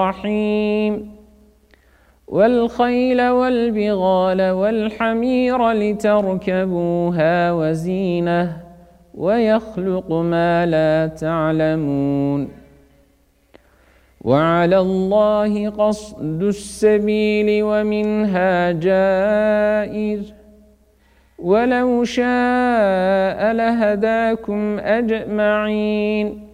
الرحيم والخيل والبغال والحمير لتركبوها وزينة ويخلق ما لا تعلمون وعلى الله قصد السبيل ومنها جائر ولو شاء لهداكم أجمعين